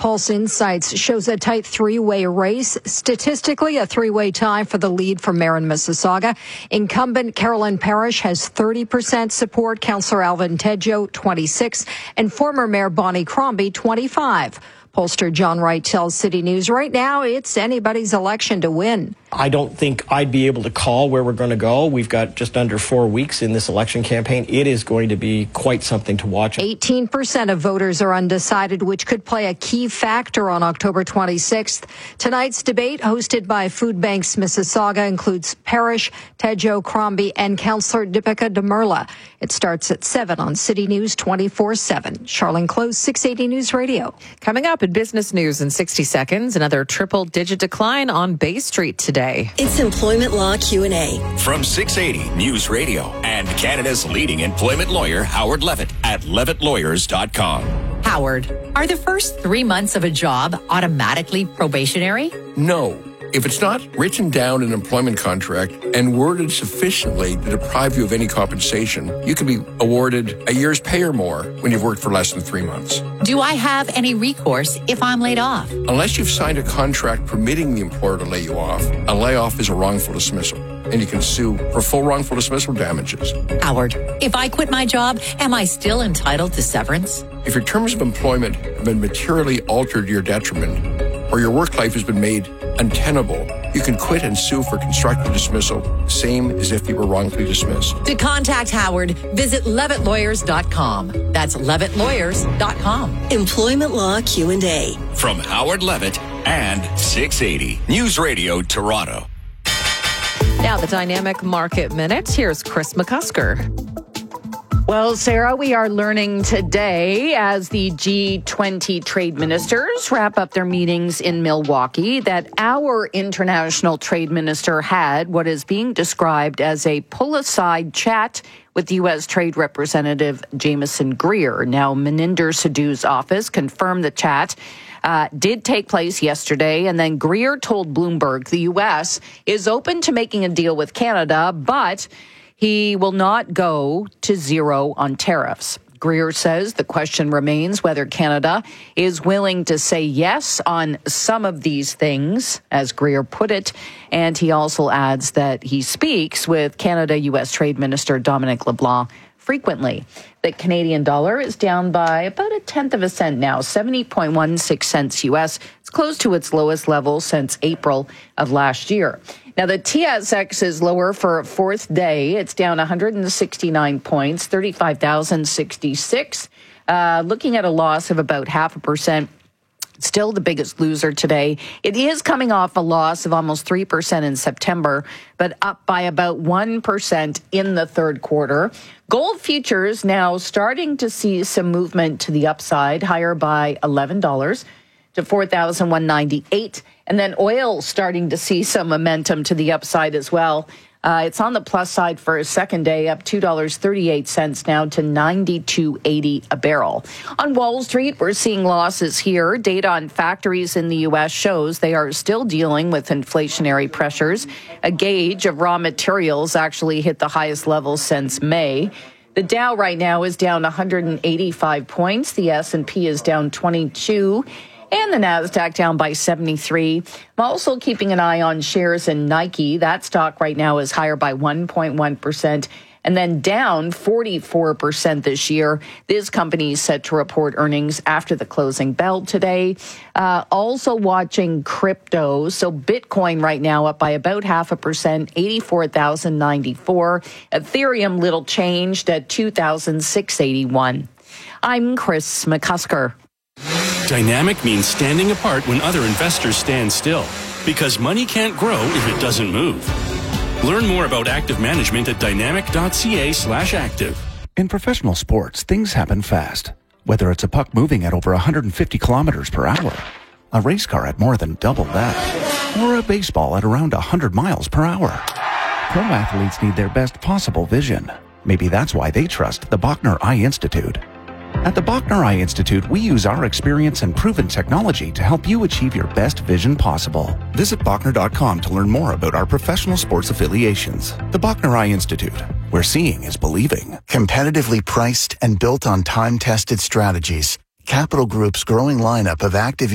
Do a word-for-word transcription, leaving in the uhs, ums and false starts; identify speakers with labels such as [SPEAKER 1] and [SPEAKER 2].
[SPEAKER 1] Pulse Insights shows a tight three-way race. Statistically, a three-way tie for the lead for Mayor in Mississauga. Incumbent Carolyn Parrish has thirty percent support, Councillor Alvin Tejo, twenty-six, and former Mayor Bonnie Crombie, twenty-five. Pollster John Wright tells City News right now it's anybody's election to win.
[SPEAKER 2] I don't think I'd be able to call where we're going to go. We've got just under four weeks in this election campaign. It is going to be quite something to watch.
[SPEAKER 1] eighteen percent of voters are undecided, which could play a key factor on October twenty-sixth. Tonight's debate, hosted by Food Banks Mississauga, includes Parrish, Tejo, Crombie, and Councillor Deepika Demirla. It starts at seven on City News twenty-four seven. Charlene Close, six eighty News Radio.
[SPEAKER 3] Coming up in business news in sixty seconds, another triple-digit decline on Bay Street today.
[SPEAKER 4] It's Employment Law Q and A.
[SPEAKER 5] From six eighty News Radio and Canada's leading employment lawyer, Howard Levitt, at levitt lawyers dot com.
[SPEAKER 6] Howard, are the first three months of a job automatically probationary?
[SPEAKER 7] No. If it's not written down in an employment contract and worded sufficiently to deprive you of any compensation, you can be awarded a year's pay or more when you've worked for less than three months.
[SPEAKER 6] Do I have any recourse if I'm laid off?
[SPEAKER 7] Unless you've signed a contract permitting the employer to lay you off, a layoff is a wrongful dismissal, and you can sue for full wrongful dismissal damages.
[SPEAKER 6] Howard, if I quit my job, am I still entitled to severance?
[SPEAKER 7] If your terms of employment have been materially altered to your detriment, or your work life has been made untenable, you can quit and sue for constructive dismissal, same as if you were wrongfully dismissed.
[SPEAKER 6] To contact Howard, visit levitt lawyers dot com. That's levitt lawyers dot com.
[SPEAKER 4] Employment Law Q and A.
[SPEAKER 5] From Howard Levitt and six eighty News Radio Toronto.
[SPEAKER 3] Now the Dynamic Market Minute. Here's Chris McCusker.
[SPEAKER 8] Well, Sarah, we are learning today as the G twenty trade ministers wrap up their meetings in Milwaukee that our international trade minister had what is being described as a pull-aside chat with U S Trade Representative Jameson Greer. Now, Meninder Sidhu's office confirmed the chat uh, did take place yesterday, and then Greer told Bloomberg the U S is open to making a deal with Canada, but he will not go to zero on tariffs. Greer says the question remains whether Canada is willing to say yes on some of these things, as Greer put it. And he also adds that he speaks with Canada-U S Trade Minister Dominic LeBlanc frequently. The Canadian dollar is down by about a tenth of a cent now, seventy point one six cents U S. It's close to its lowest level since April of last year. Now, the T S X is lower for a fourth day. It's down one hundred sixty-nine points, thirty-five thousand sixty-six. Uh, looking at a loss of about half a percent. Still the biggest loser today. It is coming off a loss of almost three percent in September, but up by about one percent in the third quarter. Gold futures now starting to see some movement to the upside, higher by eleven dollars to four thousand one hundred ninety-eight dollars. And then oil starting to see some momentum to the upside as well. Uh, it's on the plus side for a second day, up two dollars and thirty-eight cents now to ninety-two eighty a barrel. On Wall Street, we're seeing losses here. Data on factories in the U S shows they are still dealing with inflationary pressures. A gauge of raw materials actually hit the highest level since May. The Dow right now is down one hundred eighty-five points. The S and P is down twenty-two. And the NASDAQ down by seventy-three. I'm also keeping an eye on shares in Nike. That stock right now is higher by one point one percent and then down forty-four percent this year. This company is set to report earnings after the closing bell today. Uh, also watching crypto. So Bitcoin right now up by about half a percent, eighty-four thousand ninety-four. Ethereum little changed at two thousand six hundred eighty-one. I'm Chris McCusker.
[SPEAKER 9] Dynamic means standing apart when other investors stand still, because money can't grow if it doesn't move. Learn more about active management at dynamic.ca slash active.
[SPEAKER 10] In professional sports, things happen fast. Whether it's a puck moving at over one hundred fifty kilometers per hour, a race car at more than double that, or a baseball at around one hundred miles per hour. Pro athletes need their best possible vision. Maybe that's why they trust the Bachner Eye Institute. At the Bachner Eye Institute, we use our experience and proven technology to help you achieve your best vision possible. Visit Bachner dot com to learn more about our professional sports affiliations. The Bachner Eye Institute, where seeing is believing.
[SPEAKER 11] Competitively priced and built on time-tested strategies, Capital Group's growing lineup of active